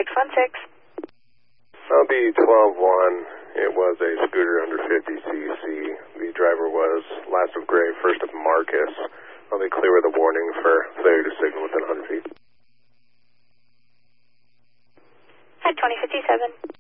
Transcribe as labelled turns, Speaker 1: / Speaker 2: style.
Speaker 1: 616.
Speaker 2: I'll be 12-1. It was a scooter under 50cc. The driver was last of Gray, first of Marcus. I'll be clear with a warning for failure to signal within 100 feet.
Speaker 1: At 2057.